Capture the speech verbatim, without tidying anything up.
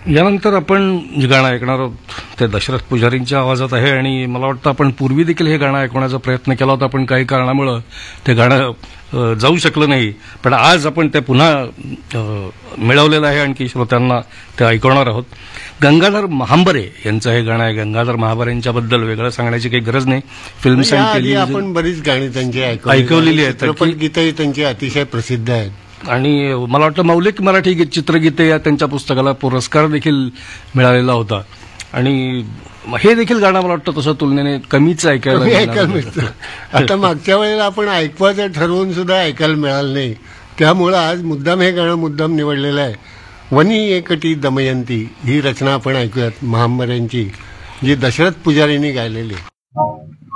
यानंतर आपण जे गाणं ऐकणार आहोत ते दशरथ पुजारींच्या आवाजात आहे आणि मला वाटतं आपण पूर्वी देखील हे गाणं ऐकण्याचा प्रयत्न केला होता, पण काही कारणामुळं ते गाणं जाऊ शकलं नाही. पण आज आपण ते पुन्हा मिळवलेलं आहे आणखी श्रोत्यांना ते ऐकवणार आहोत. गंगाधर महांबरे यांचं हे गाणं आहे. गंगाधर महांबरे यांच्याबद्दल वेगळं सांगण्याची काही गरज नाही. फिल्म्स अँड टेलिव्हिजन आपण बरीच गाणी त्यांची ऐकवलेली आहेत. चित्रपट गीतही त्यांची अतिशय प्रसिद्ध आहेत आणि मला वाटतं मौलिक मराठी चित्रगीते या त्यांच्या पुस्तकाला पुरस्कार देखील मिळालेला होता. आणि हे देखील गाणं मला वाटतं तसं तुलनेने कमीच ऐकायला मिळतं. आता मागच्या वेळेला आपण ऐकवायचं ठरवून सुद्धा ऐकायला मिळालं नाही, त्यामुळं आज मुद्दाम हे गाणं मुद्दाम निवडलेलं आहे. वनी एकटी दमयंती ही रचना आपण ऐकूयात महांबऱ्यांची, जी दशरथ पुजारींनी गायलेली.